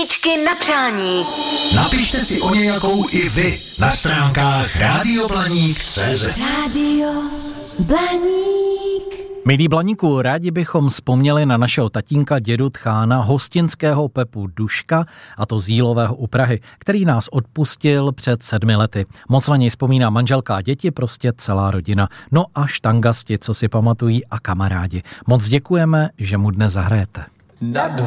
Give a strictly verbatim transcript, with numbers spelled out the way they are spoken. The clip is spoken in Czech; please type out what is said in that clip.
Písničky na přání. Napište si o nějakou i vy na stránkách rádio blaník tečka cé zet. Rádio Blaník. Milí Blaníku, rádi bychom vzpomněli na našeho tatínka dědu tchána hostinského Pepu Duška, a to z Jílového u Prahy, který nás odpustil před sedmi lety. Moc na něj vzpomíná manželka a děti, prostě celá rodina. No a štangasti, co si pamatují, a kamarádi. Moc děkujeme, že mu dnes zahrajete.